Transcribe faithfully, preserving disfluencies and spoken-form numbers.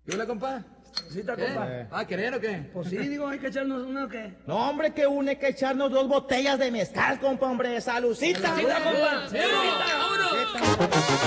¿Qué hola, compa? ¿Cita, ¿Qué? compa? Ah, ¿querés o qué? Pues sí, digo, hay que echarnos una o qué. No, hombre, que une hay que echarnos dos botellas de mezcal, compa, hombre. ¡Salucita! ¡Saludcita, compa! ¡Sí! ¡Vámonos!